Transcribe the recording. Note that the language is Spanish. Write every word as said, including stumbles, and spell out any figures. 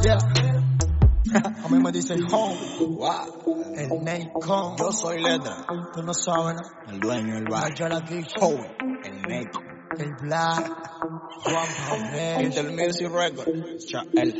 Yeah. A mí me dicen home. Wow. El Nacon. Yo soy letra. Tú no sabes, ¿no? El dueño del bar. Yo la quicho. Home. El Nacon. El Black. Juan Pablo. Inter Music Record. Cha- El